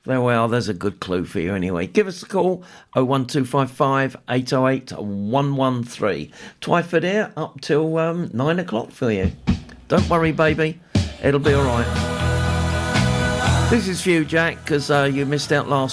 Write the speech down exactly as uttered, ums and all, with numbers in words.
There we are. There's a good clue for you anyway. Give us a call, oh one two five five, eight oh eight, one one three. Twyford here up till um, nine o'clock for you. Don't worry, baby. It'll be all right. This is for you, Jack, because uh, you missed out last